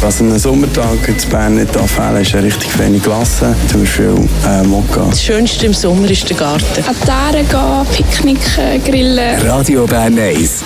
Was an einem Sommertag in Bern nicht fehlen ist eine richtig feine Glasse, zum Beispiel Mokka. Das Schönste im Sommer ist der Garten. An die Aare gehen, Picknick grillen. Radio Bern 1.